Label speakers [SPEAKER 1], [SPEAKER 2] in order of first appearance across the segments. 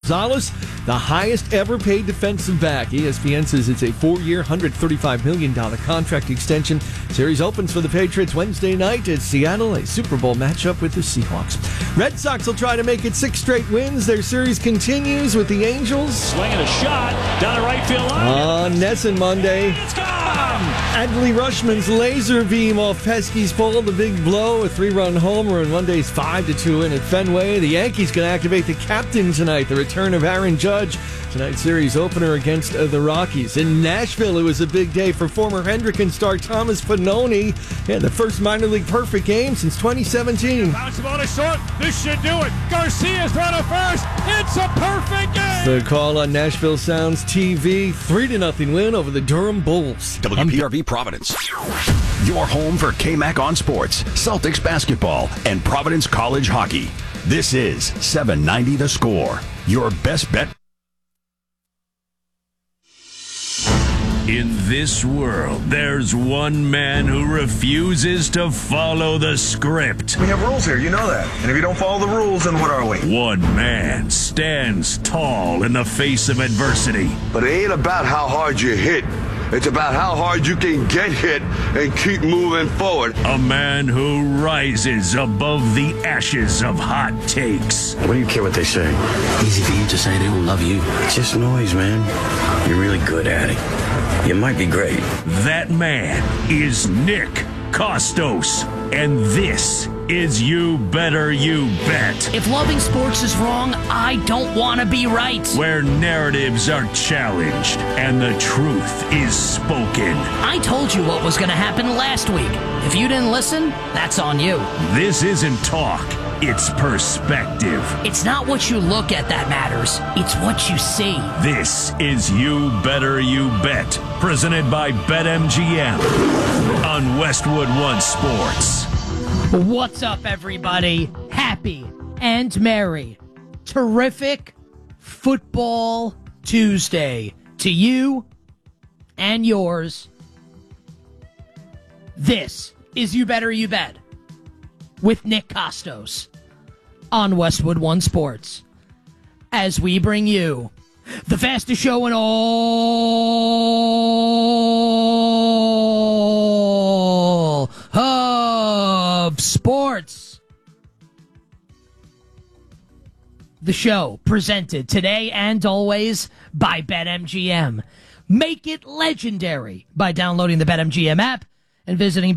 [SPEAKER 1] Gonzalez, the highest ever paid defensive back. ESPN says it's a 4-year, $135 million contract extension. Series opens for the Patriots Wednesday night at Seattle, a Super Bowl matchup with the Seahawks. Red Sox will try to make it 6 straight wins. Their series continues with the Angels.
[SPEAKER 2] Swinging a shot down the right field line.
[SPEAKER 1] On Nesson Monday.
[SPEAKER 2] It's gone!
[SPEAKER 1] Adley Rushman's laser beam off Pesky's pole, the big blow, a 3-run homer, and Monday's 5-2 win at Fenway. The Yankees going to activate the captain tonight. The return of Aaron Judge. Tonight's series opener against the Rockies. In Nashville, it was a big day for former Hendricken star Thomas Pannone. Yeah, the first minor league perfect game since 2017.
[SPEAKER 2] Bounce the ball to short. This should do it. Garcia's thrown to first. It's a perfect game.
[SPEAKER 1] The call on Nashville Sounds TV. 3-0 win over the Durham Bulls.
[SPEAKER 3] WPRV Providence. Your home for KMAC on sports, Celtics basketball, and Providence College hockey. This is 790 The Score. Your best bet.
[SPEAKER 4] In this world, there's one man who refuses to follow the script.
[SPEAKER 5] We have rules here, you know that. And if you don't follow the rules, then what are we?
[SPEAKER 4] One man stands tall in the face of adversity.
[SPEAKER 6] But it ain't about how hard you hit. It's about how hard you can get hit and keep moving forward.
[SPEAKER 4] A man who rises above the ashes of hot takes.
[SPEAKER 7] What do you care what they say? Easy for you to say they don't love you. It's just noise, man. You're really good at it. You might be great.
[SPEAKER 4] That man is Nick Costos. And this is You Better You Bet.
[SPEAKER 8] If loving sports is wrong, I don't want to be right.
[SPEAKER 4] Where narratives are challenged and the truth is spoken.
[SPEAKER 8] I told you what was going to happen last week. If you didn't listen, that's on you.
[SPEAKER 4] This isn't talk. It's perspective.
[SPEAKER 8] It's not what you look at that matters. It's what you see.
[SPEAKER 4] This is You Better You Bet, presented by BetMGM on Westwood One Sports.
[SPEAKER 8] What's up, everybody? Happy and merry, terrific Football Tuesday to you and yours. This is You Better You Bet with Nick Costos on Westwood One Sports, as we bring you the fastest show in all of sports. The show presented today and always by BetMGM. Make it legendary by downloading the BetMGM app and visiting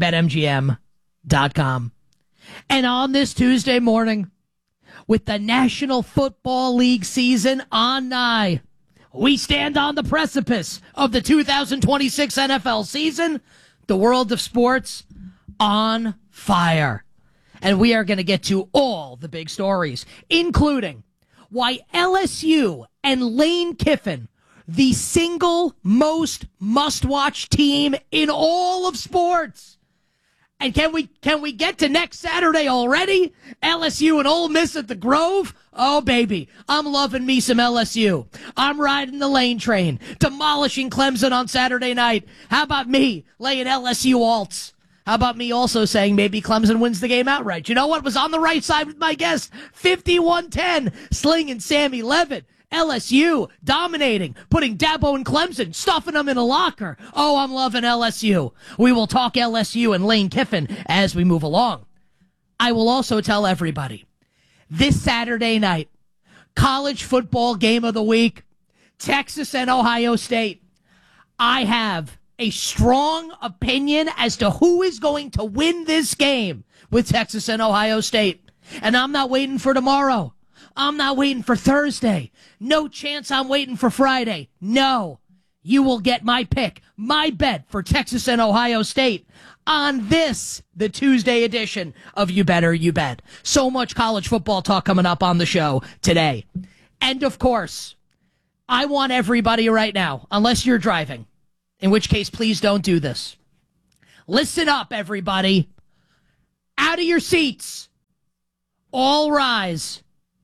[SPEAKER 8] BetMGM.com. And on this Tuesday morning, with the National Football League season on nigh, we stand on the precipice of the 2026 NFL season, the world of sports on fire. And we are going to get to all the big stories, including why LSU and Lane Kiffin, the single most must-watch team in all of sports. And can we get to next Saturday already? LSU and Ole Miss at the Grove? Oh, baby, I'm loving me some LSU. I'm riding the Lane train, demolishing Clemson on Saturday night. How about me laying LSU alts? How about me also saying maybe Clemson wins the game outright? You know what was on the right side with my guest? 51-10, slinging Sammy Levitt. LSU dominating, putting Dabo and Clemson, stuffing them in a locker. Oh, I'm loving LSU. We will talk LSU and Lane Kiffin as we move along. I will also tell everybody, this Saturday night, college football game of the week, Texas and Ohio State. I have a strong opinion as to who is going to win this game with Texas and Ohio State. And I'm not waiting for tomorrow. I'm not waiting for Thursday. No chance I'm waiting for Friday. No. You will get my pick, my bet for Texas and Ohio State on this, the Tuesday edition of You Better You Bet. So much college football talk coming up on the show today. And of course, I want everybody right now, unless you're driving, in which case please don't do this. Listen up, everybody. Out of your seats. All rise.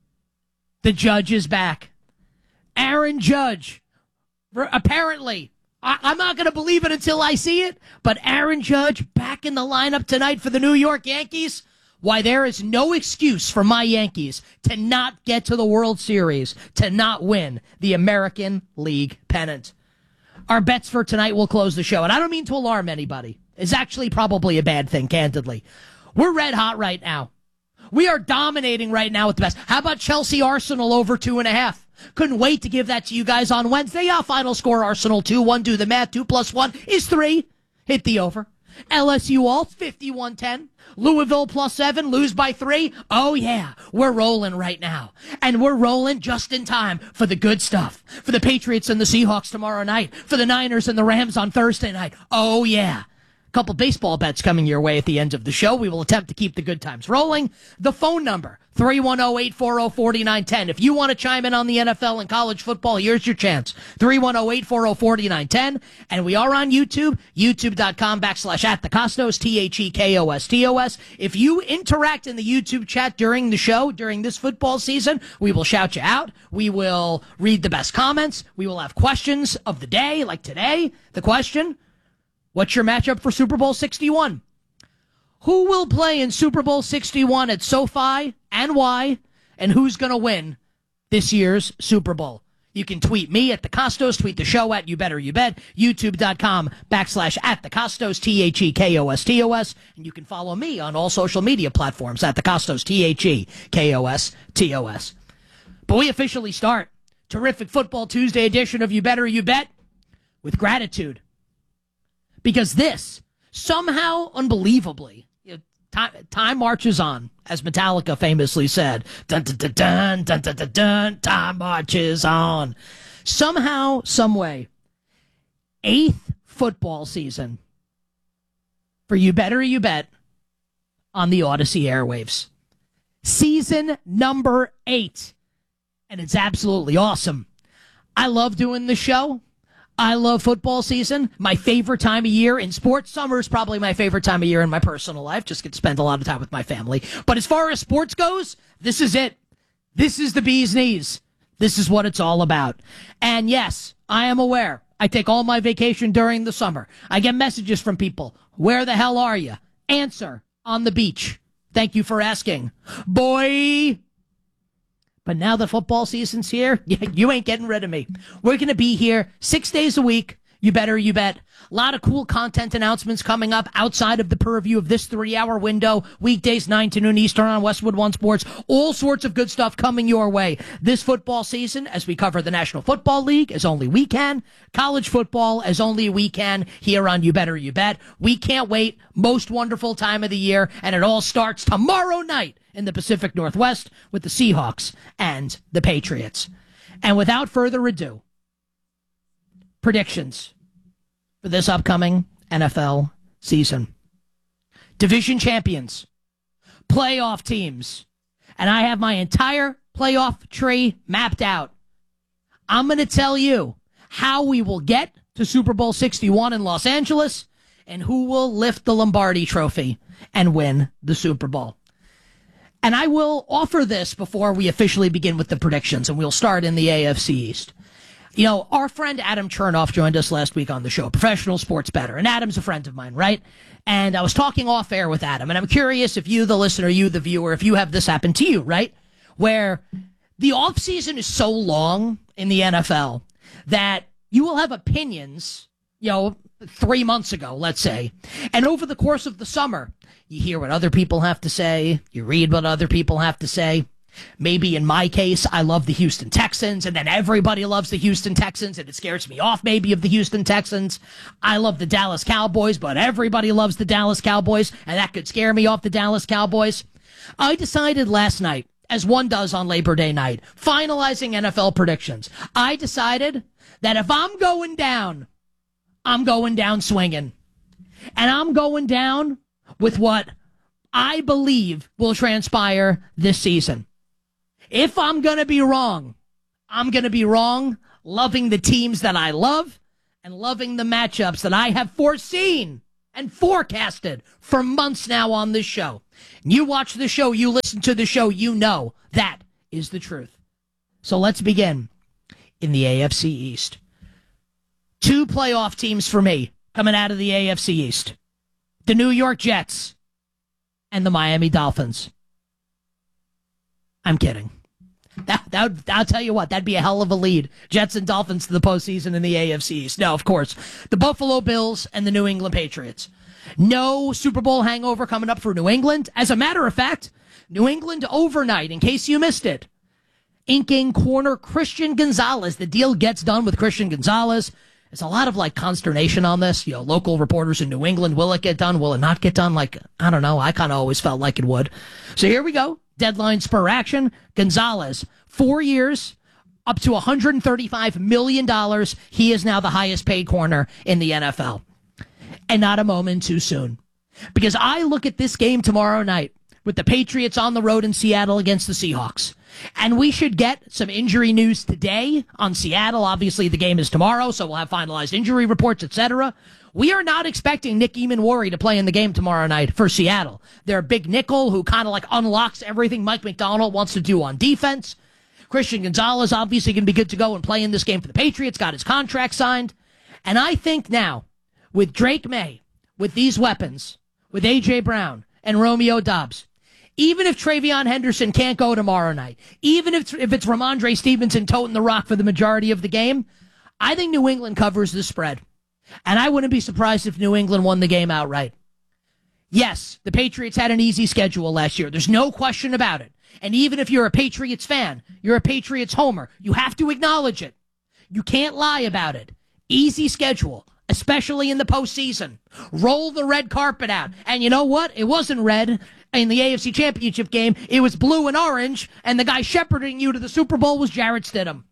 [SPEAKER 8] The Judge is back. Aaron Judge, apparently, I'm not going to believe it until I see it, but Aaron Judge back in the lineup tonight for the New York Yankees. why there is no excuse for my Yankees to not get to the World Series, to not win the American League pennant. Our bets for tonight will close the show, and I don't mean to alarm anybody. It's actually probably a bad thing, candidly. We're red hot right now. We are dominating right now with the best. How about Chelsea Arsenal over 2.5? Couldn't wait to give that to you guys on Wednesday. Yeah, final score Arsenal 2-1. Do the math. 2 + 1 is 3. Hit the over. LSU Alt 51-10. Louisville +7. Lose by 3. Oh yeah, we're rolling right now. And we're rolling just in time for the good stuff. For the Patriots and the Seahawks tomorrow night. For the Niners and the Rams on Thursday night. Oh yeah. Couple baseball bets coming your way at the end of the show. We will attempt to keep the good times rolling. The phone number, 310-840-4910. If you want to chime in on the NFL and college football, here's your chance. 310-840-4910. And we are on YouTube, youtube.com/@thecostos, THEKOSTOS. If you interact in the YouTube chat during the show, during this football season, we will shout you out. We will read the best comments. We will have questions of the day, like today. The question: what's your matchup for Super Bowl 61? Who will play in Super Bowl 61 at SoFi and why? And who's going to win this year's Super Bowl? You can tweet me at the Costos, tweet the show at You Better You Bet, youtube.com/@thecostos, THEKOSTOS, and you can follow me on all social media platforms at the Costos, THEKOSTOS. But we officially start terrific Football Tuesday edition of You Better You Bet with gratitude. Because this, somehow, unbelievably, time marches on, as Metallica famously said. Dun, dun, dun, dun, dun, dun, dun, dun, time marches on. Somehow, someway, 8th football season for You Better You Bet on the Odyssey airwaves. Season number 8. And it's absolutely awesome. I love doing the show. I love football season. My favorite time of year in sports. Summer is probably my favorite time of year in my personal life. Just get to spend a lot of time with my family. But as far as sports goes, this is it. This is the bee's knees. This is what it's all about. And yes, I am aware. I take all my vacation during the summer. I get messages from people. Where the hell are you? Answer: on the beach. Thank you for asking. Boy. But now the football season's here, you ain't getting rid of me. We're going to be here 6 days a week. You better you bet. A lot of cool content announcements coming up outside of the purview of this 3-hour window. Weekdays 9 to noon Eastern on Westwood One Sports. All sorts of good stuff coming your way this football season as we cover the National Football League as only we can. College football as only we can here on You Better You Bet. We can't wait. Most wonderful time of the year. And it all starts tomorrow night in the Pacific Northwest with the Seahawks and the Patriots. And without further ado, predictions for this upcoming NFL season. Division champions, playoff teams, and I have my entire playoff tree mapped out. I'm going to tell you how we will get to Super Bowl 61 in Los Angeles and who will lift the Lombardi Trophy and win the Super Bowl. And I will offer this before we officially begin with the predictions, and we'll start in the AFC East. You know, our friend Adam Chernoff joined us last week on the show, professional sports bettor, and Adam's a friend of mine, right? And I was talking off air with Adam, and I'm curious if you, the listener, you, the viewer, if you have this happen to you, right? Where the offseason is so long in the NFL that you will have opinions, 3 months ago, let's say, and over the course of the summer, you hear what other people have to say, you read what other people have to say. Maybe in my case, I love the Houston Texans, and then everybody loves the Houston Texans, and it scares me off maybe of the Houston Texans. I love the Dallas Cowboys, but everybody loves the Dallas Cowboys, and that could scare me off the Dallas Cowboys. I decided last night, as one does on Labor Day night, finalizing NFL predictions, I decided that if I'm going down swinging. And I'm going down with what I believe will transpire this season. If I'm going to be wrong, I'm going to be wrong loving the teams that I love and loving the matchups that I have foreseen and forecasted for months now on this show. You watch the show, you listen to the show, you know that is the truth. So let's begin in the AFC East. 2 playoff teams for me coming out of the AFC East. The New York Jets and the Miami Dolphins. I'm kidding. I'll tell you what, that'd be a hell of a lead. Jets and Dolphins to the postseason in the AFC East. No, of course, the Buffalo Bills and the New England Patriots. No Super Bowl hangover coming up for New England. As a matter of fact, New England overnight, in case you missed it, inking corner Christian Gonzalez. The deal gets done with Christian Gonzalez. There's a lot of consternation on this. Local reporters in New England, will it get done? Will it not get done? I don't know. I kind of always felt like it would. So here we go. Deadline spur action. Gonzalez, 4 years, up to $135 million. He is now the highest paid corner in the NFL. And not a moment too soon. Because I look at this game tomorrow night with the Patriots on the road in Seattle against the Seahawks. And we should get some injury news today on Seattle. Obviously, the game is tomorrow, so we'll have finalized injury reports, etc. We are not expecting Nick Eamon-Warry to play in the game tomorrow night for Seattle. Their big nickel who kind of unlocks everything Mike McDonald wants to do on defense. Christian Gonzalez obviously going to be good to go and play in this game for the Patriots, got his contract signed. And I think now, with Drake May, with these weapons, with A.J. Brown and Romeo Doubs, even if Travion Henderson can't go tomorrow night, even if it's Ramondre Stevenson toting the rock for the majority of the game, I think New England covers the spread. And I wouldn't be surprised if New England won the game outright. Yes, the Patriots had an easy schedule last year. There's no question about it. And even if you're a Patriots fan, you're a Patriots homer, you have to acknowledge it. You can't lie about it. Easy schedule, especially in the postseason. Roll the red carpet out. And you know what? It wasn't red in the AFC Championship game. It was blue and orange, and the guy shepherding you to the Super Bowl was Jarrett Stidham.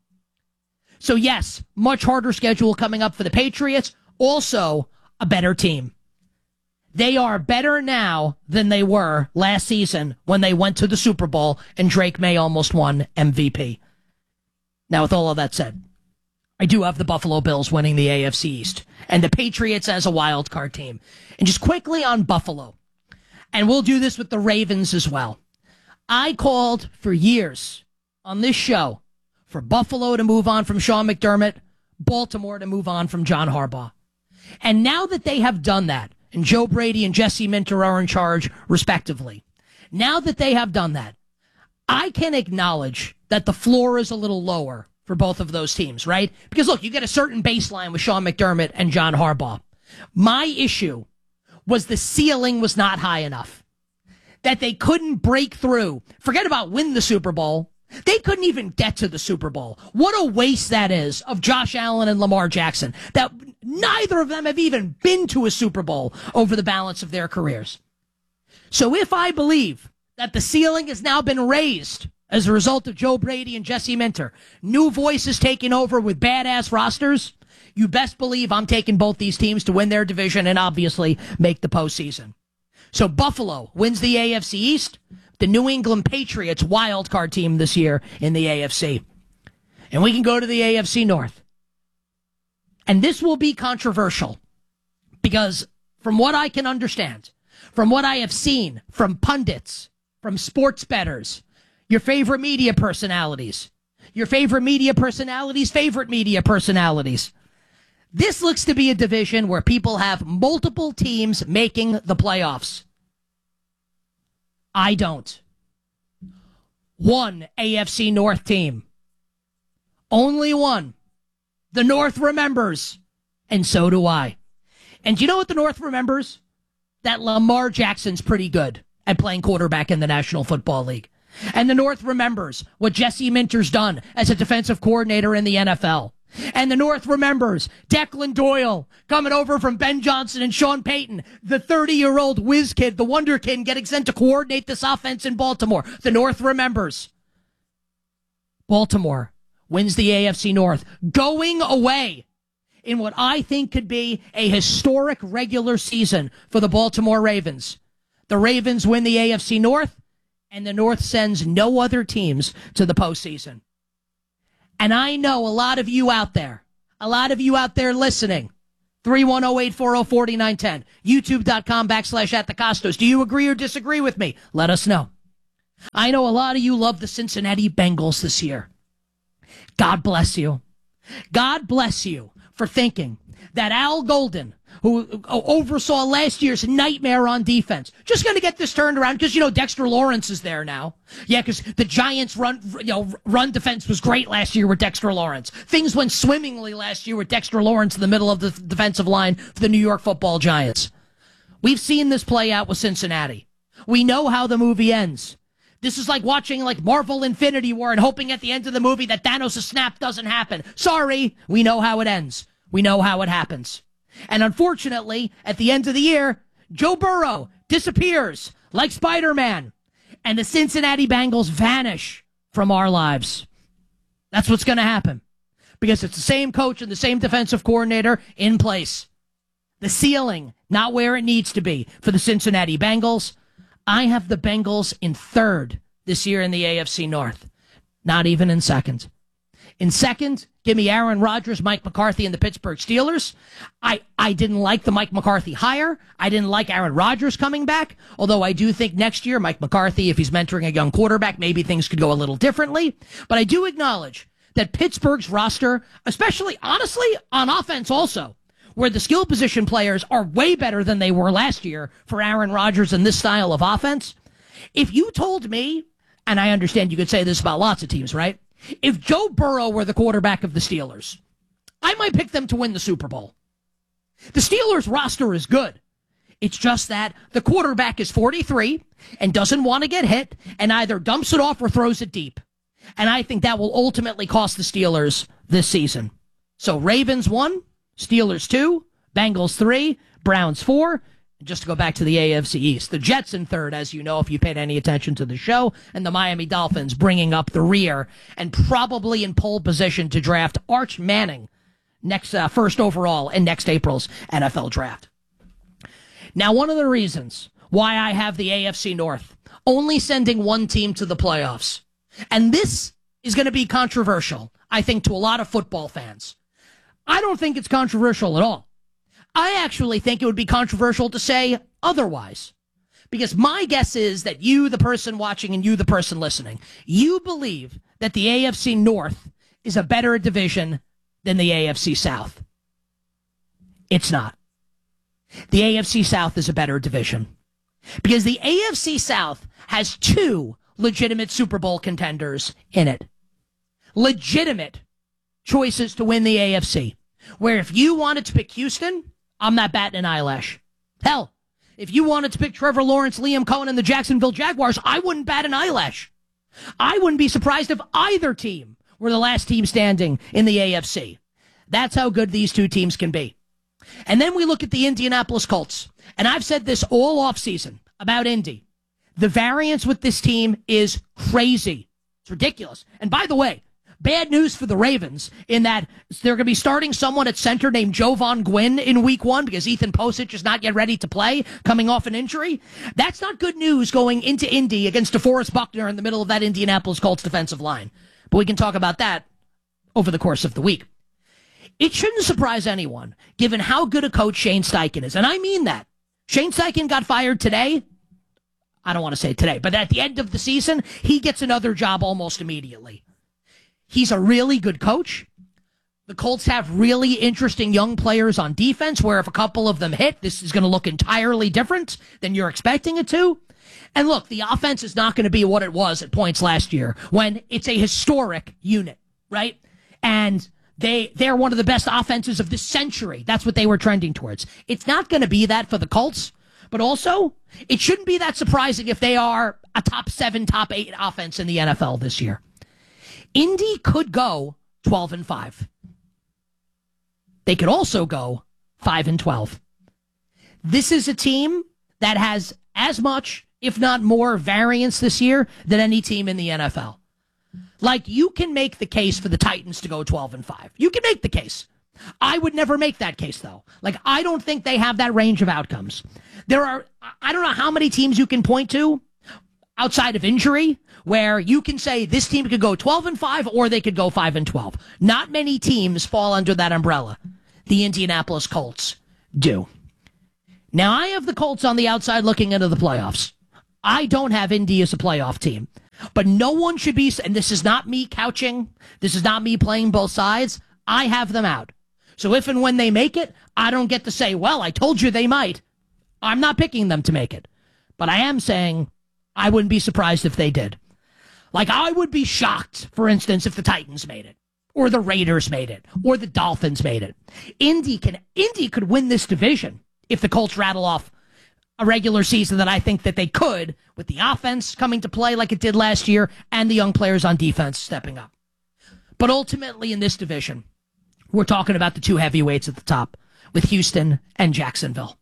[SPEAKER 8] So yes, much harder schedule coming up for the Patriots. Also, a better team. They are better now than they were last season when they went to the Super Bowl and Drake May almost won MVP. Now, with all of that said, I do have the Buffalo Bills winning the AFC East and the Patriots as a wild card team. And just quickly on Buffalo, and we'll do this with the Ravens as well. I called for years on this show for Buffalo to move on from Sean McDermott, Baltimore to move on from John Harbaugh. And now that they have done that, and Joe Brady and Jesse Minter are in charge, respectively, now that they have done that, I can acknowledge that the floor is a little lower for both of those teams, right? Because, look, you get a certain baseline with Sean McDermott and John Harbaugh. My issue was the ceiling was not high enough, that they couldn't break through. Forget about win the Super Bowl. They couldn't even get to the Super Bowl. What a waste that is of Josh Allen and Lamar Jackson, that neither of them have even been to a Super Bowl over the balance of their careers. So if I believe that the ceiling has now been raised as a result of Joe Brady and Jesse Minter, new voices taking over with badass rosters, you best believe I'm taking both these teams to win their division and obviously make the postseason. So Buffalo wins the AFC East. The New England Patriots wild card team this year in the AFC. And we can go to the AFC North. And this will be controversial because from what I can understand, from what I have seen from pundits, from sports bettors, your favorite media personalities, your favorite media personalities' favorite media personalities, this looks to be a division where people have multiple teams making the playoffs. I don't. One AFC North team. Only one. The North remembers. And so do I. And do you know what the North remembers? That Lamar Jackson's pretty good at playing quarterback in the National Football League. And the North remembers what Jesse Minter's done as a defensive coordinator in the NFL. And the North remembers Declan Doyle coming over from Ben Johnson and Sean Payton, the 30-year-old whiz kid, the wonder kid getting sent to coordinate this offense in Baltimore. The North remembers. Baltimore wins the AFC North, going away in what I think could be a historic regular season for the Baltimore Ravens. The Ravens win the AFC North, and the North sends no other teams to the postseason. And I know a lot of you out there listening, 310-840-4910, youtube.com/@thecostos. Do you agree or disagree with me? Let us know. I know a lot of you love the Cincinnati Bengals this year. God bless you. God bless you for thinking that Al Golden, who oversaw last year's nightmare on defense, just going to get this turned around because, Dexter Lawrence is there now. Yeah, because the Giants' run defense was great last year with Dexter Lawrence. Things went swimmingly last year with Dexter Lawrence in the middle of the defensive line for the New York Football Giants. We've seen this play out with Cincinnati. We know how the movie ends. This is like watching Marvel Infinity War and hoping at the end of the movie that Thanos' snap doesn't happen. Sorry, we know how it ends. We know how it happens. And unfortunately, at the end of the year, Joe Burrow disappears like Spider-Man, and the Cincinnati Bengals vanish from our lives. That's what's going to happen because it's the same coach and the same defensive coordinator in place. The ceiling, not where it needs to be for the Cincinnati Bengals. I have the Bengals in third this year in the AFC North, not even in second. In second, give me Aaron Rodgers, Mike McCarthy, and the Pittsburgh Steelers. I didn't like the Mike McCarthy hire. I didn't like Aaron Rodgers coming back, although I do think next year, Mike McCarthy, if he's mentoring a young quarterback, maybe things could go a little differently. But I do acknowledge that Pittsburgh's roster, especially, honestly, on offense also, where the skill position players are way better than they were last year for Aaron Rodgers and this style of offense. If you told me, and I understand you could say this about lots of teams, right? If Joe Burrow were the quarterback of the Steelers, I might pick them to win the Super Bowl. The Steelers roster is good. It's just that the quarterback is 43 and doesn't want to get hit and either dumps it off or throws it deep. And I think that will ultimately cost the Steelers this season. So Ravens 1, Steelers 2, Bengals 3, Browns 4. Just to go back to the AFC East, the Jets in third, as you know, if you paid any attention to the show, and the Miami Dolphins bringing up the rear and probably in pole position to draft Arch Manning next first overall in next April's NFL draft. Now, one of the reasons why I have the AFC North only sending one team to the playoffs, and this is going to be controversial, I think, to a lot of football fans. I don't think it's controversial at all. I actually think it would be controversial to say otherwise. Because my guess is that you, the person watching, and you, the person listening, you believe that the AFC North is a better division than the AFC South. It's not. The AFC South is a better division. Because the AFC South has two legitimate Super Bowl contenders in it. Legitimate choices to win the AFC. Where if you wanted to pick Houston, I'm not batting an eyelash. Hell, if you wanted to pick Trevor Lawrence, Liam Cohen, and the Jacksonville Jaguars, I wouldn't bat an eyelash. I wouldn't be surprised if either team were the last team standing in the AFC. That's how good these two teams can be. And then we look at the Indianapolis Colts. And I've said this all offseason about Indy. The variance with this team is crazy. It's ridiculous. And by the way, bad news for the Ravens in that they're going to be starting someone at center named Jovan Gwynn in week 1 because Ethan Posich is not yet ready to play, coming off an injury. That's not good news going into Indy against DeForest Buckner in the middle of that Indianapolis Colts defensive line. But we can talk about that over the course of the week. It shouldn't surprise anyone, given how good a coach Shane Steichen is. And I mean that. Shane Steichen got fired today. I don't want to say today, but at the end of the season, he gets another job almost immediately. He's a really good coach. The Colts have really interesting young players on defense where if a couple of them hit, this is going to look entirely different than you're expecting it to. And look, the offense is not going to be what it was at points last year when it's a historic unit, right? And they're one of the best offenses of this century. That's what they were trending towards. It's not going to be that for the Colts, but also it shouldn't be that surprising if they are a top 7, top 8 offense in the NFL this year. Indy could go 12-5. They could also go 5-12. This is a team that has as much, if not more, variance this year than any team in the NFL. Like, you can make the case for the Titans to go 12-5. You can make the case. I would never make that case, though. Like, I don't think they have that range of outcomes. I don't know how many teams you can point to outside of injury where you can say this team could go 12-5 or they could go 5-12. Not many teams fall under that umbrella. The Indianapolis Colts do. Now, I have the Colts on the outside looking into the playoffs. I don't have Indy as a playoff team. But no one should be, and this is not me couching, this is not me playing both sides. I have them out. So if and when they make it, I don't get to say, well, I told you they might. I'm not picking them to make it. But I am saying I wouldn't be surprised if they did. Like, I would be shocked, for instance, if the Titans made it, or the Raiders made it, or the Dolphins made it. Indy could win this division if the Colts rattle off a regular season that I think that they could, with the offense coming to play like it did last year and the young players on defense stepping up. But ultimately in this division, we're talking about the two heavyweights at the top with Houston and Jacksonville.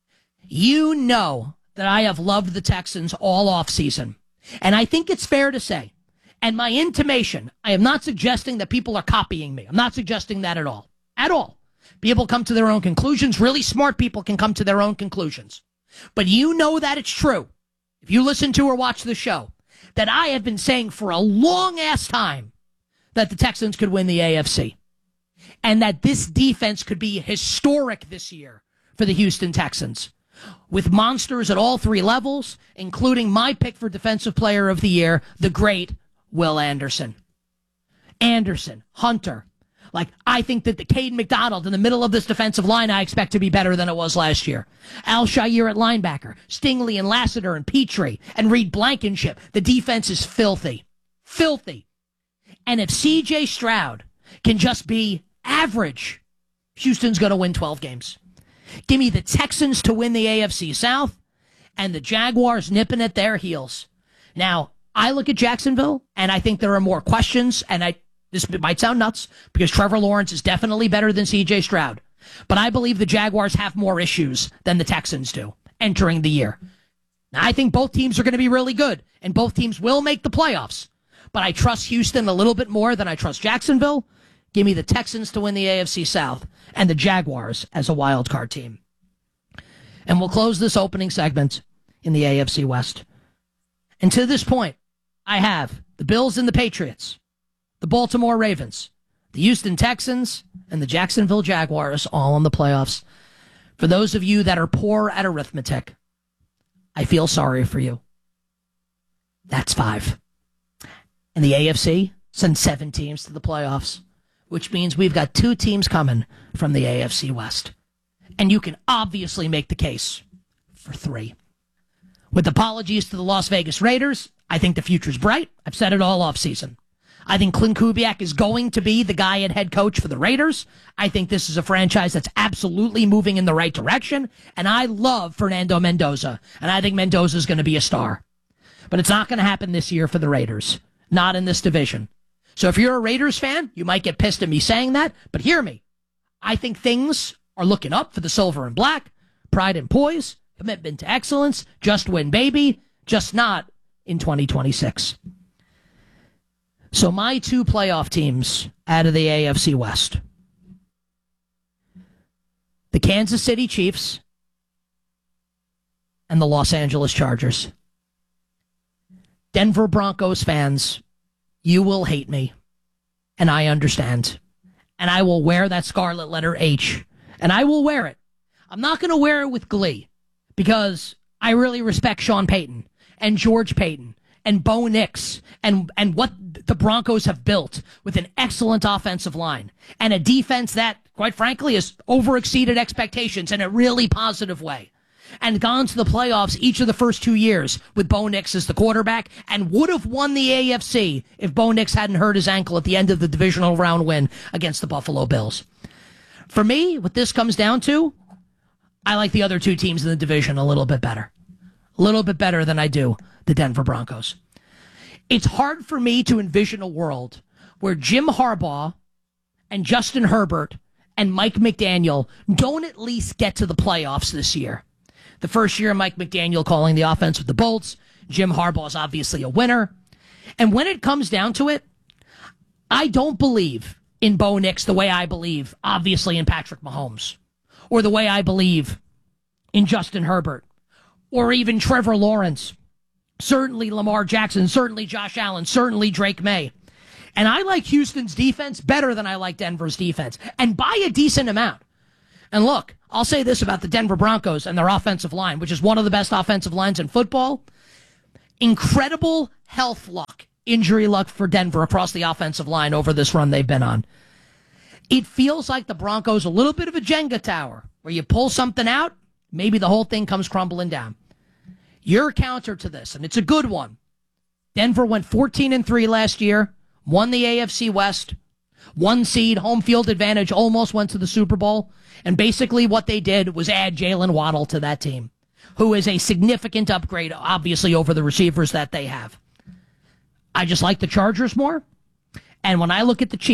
[SPEAKER 8] You know that I have loved the Texans all offseason. And I think it's fair to say, and my intimation, I am not suggesting that people are copying me. I'm not suggesting that at all. At all. People come to their own conclusions. Really smart people can come to their own conclusions. But you know that it's true, if you listen to or watch the show, that I have been saying for a long-ass time that the Texans could win the AFC. And that this defense could be historic this year for the Houston Texans, with monsters at all three levels, including my pick for Defensive Player of the Year, the great Will Anderson. Anderson, Hunter. Like, I think that the Cade McDonald in the middle of this defensive line, I expect to be better than it was last year. Al-Shaair at linebacker, Stingley and Lassiter and Petrie and Reed Blankenship. The defense is filthy. Filthy. And if C.J. Stroud can just be average, Houston's going to win 12 games. Give me the Texans to win the AFC South and the Jaguars nipping at their heels. Now, I look at Jacksonville, and I think there are more questions, and this might sound nuts, because Trevor Lawrence is definitely better than C.J. Stroud. But I believe the Jaguars have more issues than the Texans do entering the year. Now, I think both teams are going to be really good, and both teams will make the playoffs. But I trust Houston a little bit more than I trust Jacksonville. Give me the Texans to win the AFC South and the Jaguars as a wild card team. And we'll close this opening segment in the AFC West. And to this point, I have the Bills and the Patriots, the Baltimore Ravens, the Houston Texans, and the Jacksonville Jaguars all in the playoffs. For those of you that are poor at arithmetic, I feel sorry for you. That's 5. And the AFC sends 7 teams to the playoffs, which means we've got 2 teams coming from the AFC West. And you can obviously make the case for 3. With apologies to the Las Vegas Raiders, I think the future's bright. I've said it all offseason. I think Clint Kubiak is going to be the guy at head coach for the Raiders. I think this is a franchise that's absolutely moving in the right direction. And I love Fernando Mendoza. And I think Mendoza is going to be a star. But it's not going to happen this year for the Raiders. Not in this division. So if you're a Raiders fan, you might get pissed at me saying that. But hear me. I think things are looking up for the silver and black. Pride and poise. Commitment to excellence. Just win, baby. Just not in 2026. So my 2 playoff teams out of the AFC West. The Kansas City Chiefs and the Los Angeles Chargers. Denver Broncos fans, you will hate me. And I understand. And I will wear that scarlet letter H. And I will wear it. I'm not going to wear it with glee, because I really respect Sean Payton and George Payton and Bo Nix and what the Broncos have built with an excellent offensive line and a defense that, quite frankly, has overexceeded expectations in a really positive way and gone to the playoffs each of the first 2 years with Bo Nix as the quarterback and would have won the AFC if Bo Nix hadn't hurt his ankle at the end of the divisional round win against the Buffalo Bills. For me, what this comes down to, I like the other 2 teams in the division a little bit better. A little bit better than I do the Denver Broncos. It's hard for me to envision a world where Jim Harbaugh and Justin Herbert and Mike McDaniel don't at least get to the playoffs this year. The first year, Mike McDaniel calling the offense with the Bolts. Jim Harbaugh's obviously a winner. And when it comes down to it, I don't believe in Bo Nix the way I believe, obviously, in Patrick Mahomes, or the way I believe in Justin Herbert, or even Trevor Lawrence, certainly Lamar Jackson, certainly Josh Allen, certainly Drake May. And I like Houston's defense better than I like Denver's defense, and by a decent amount. And look, I'll say this about the Denver Broncos and their offensive line, which is one of the best offensive lines in football. Incredible health luck, injury luck for Denver across the offensive line over this run they've been on. It feels like the Broncos a little bit of a Jenga tower, where you pull something out, maybe the whole thing comes crumbling down. Your counter to this, and it's a good one. Denver went 14-3 last year, won the AFC West, 1 seed, home field advantage, almost went to the Super Bowl, and basically what they did was add Jalen Waddle to that team, who is a significant upgrade, obviously, over the receivers that they have. I just like the Chargers more, and when I look at the Chiefs,